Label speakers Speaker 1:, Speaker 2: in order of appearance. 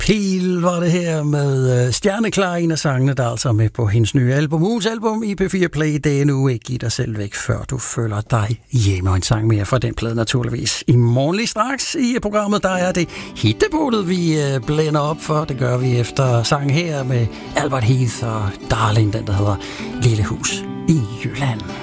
Speaker 1: Pil var det her med Stjerneklar, en af sangene, der altså er med på hendes nye album. Ugens album i P4 Play, det er nu ikke giv dig selv væk, før du føler dig hjemme. Og en sang mere fra den plade naturligvis. I morgen lige straks i programmet, der er det hittebålet, vi blænder op for. Det gør vi efter sang her med Albert Heath og Darling, den der hedder Lille Hus i Jylland.